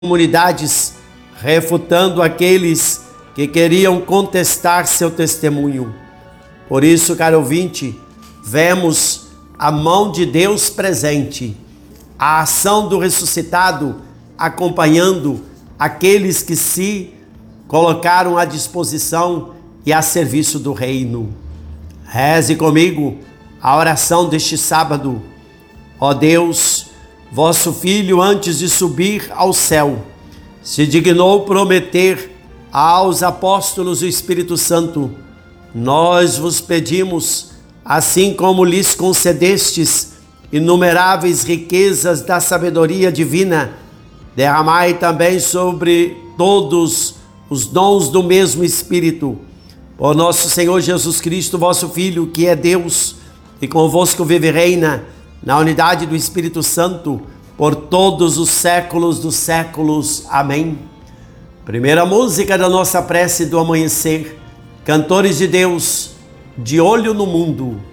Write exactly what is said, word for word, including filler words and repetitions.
comunidades, refutando aqueles que queriam contestar seu testemunho. Por isso, caro ouvinte, vemos a mão de Deus presente, a ação do ressuscitado acompanhando aqueles que se colocaram à disposição e a serviço do reino. Reze comigo a oração deste sábado. Ó Deus, vosso Filho, antes de subir ao céu, se dignou prometer aos apóstolos o Espírito Santo. Nós vos pedimos, assim como lhes concedestes inumeráveis riquezas da sabedoria divina, derramai também sobre todos os dons do mesmo Espírito. Por nosso Senhor Jesus Cristo, vosso Filho, que é Deus, e convosco vive e reina, na unidade do Espírito Santo, por todos os séculos dos séculos. Amém. Primeira música da nossa prece do amanhecer. Cantores de Deus, de olho no mundo.